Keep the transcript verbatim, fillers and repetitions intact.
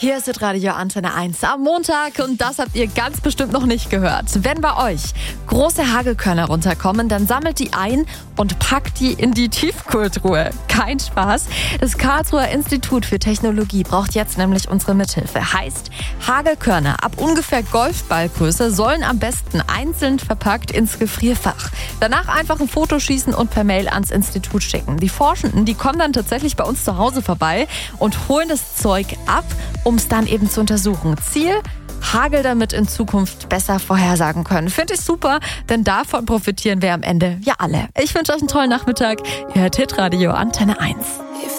Hier ist Radio Antenne eins am Montag und das habt ihr ganz bestimmt noch nicht gehört. Wenn bei euch große Hagelkörner runterkommen, dann sammelt die ein und packt die in die Tiefkühltruhe. Kein Spaß. Das Karlsruher Institut für Technologie braucht jetzt nämlich unsere Mithilfe. Heißt, Hagelkörner ab ungefähr Golfballgröße sollen am besten einzeln verpackt ins Gefrierfach. Danach einfach ein Foto schießen und per Mail ans Institut schicken. Die Forschenden, die kommen dann tatsächlich bei uns zu Hause vorbei und holen das Zeug ab, um es dann eben zu untersuchen. Ziel? Hagel damit in Zukunft besser vorhersagen können. Finde ich super, denn davon profitieren wir am Ende ja alle. Ich wünsche euch einen tollen Nachmittag. Ihr hört Hitradio Antenne eins.